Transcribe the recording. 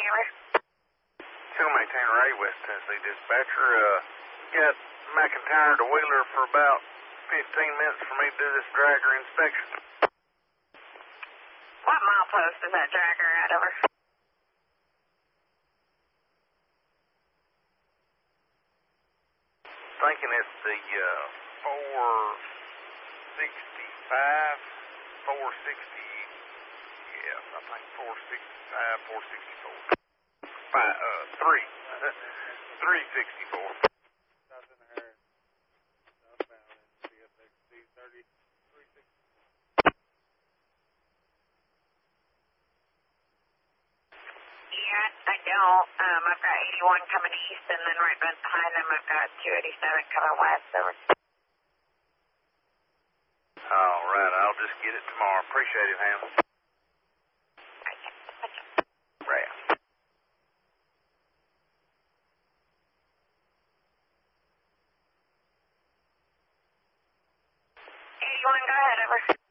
over. 218 Ray, West Tennessee dispatcher. Got McIntyre to Wheeler for about 15 minutes for me to do this dragger inspection. What milepost is that dragger at, over? Thinking it's the 465, 460, yes, I think 465, 464. 364. Yeah, I don't. I've got 81 coming east, and then right behind them I've got 287 coming west, over. All right, I'll just get it tomorrow. Appreciate it, Ham. Right. 81, go ahead, over.